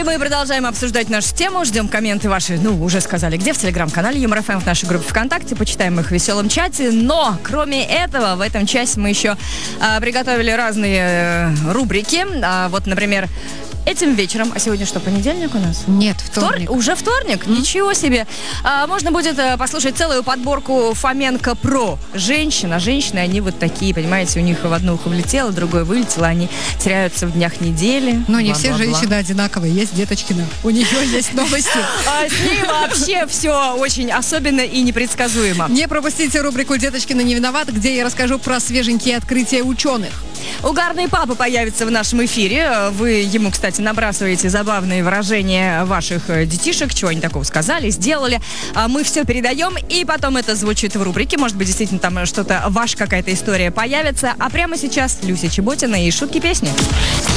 И мы продолжаем обсуждать нашу тему. Ждем комменты ваши, уже сказали, где? В телеграм-канале Юмор ФМ, в нашей группе ВКонтакте. Почитаем их в веселом чате. Но, кроме этого, в этом часе мы еще приготовили разные рубрики. Вот, например, этим вечером, а сегодня что, понедельник у нас? Нет, вторник. Уже вторник? Ничего себе. Можно будет послушать целую подборку Фоменко про женщин. А женщины, они вот такие, понимаете, у них в одно ухо влетело, в другое вылетело, они теряются в днях недели. Но не все женщины одинаковые. Есть Деточкина. У нее есть новости. С ней вообще все очень особенно и непредсказуемо. Не пропустите рубрику «Деточкина не виноват», где я расскажу про свеженькие открытия ученых. Угарный папа появится в нашем эфире. Вы ему, кстати, набрасываете забавные выражения ваших детишек, чего они такого сказали, сделали. Мы все передаем, и потом это звучит в рубрике. Может быть, действительно, там что-то, ваша какая-то история появится. А прямо сейчас Люся Чеботина и шутки-песни.